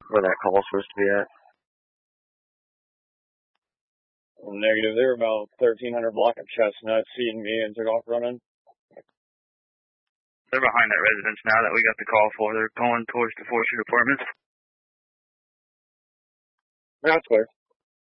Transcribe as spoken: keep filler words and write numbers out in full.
where that call's supposed to be at. Negative. They were about thirteen hundred block of Chestnut, seen me and took off running. They're behind that residence now that we got the call for. They're going towards the Forestry Apartments. That's clear.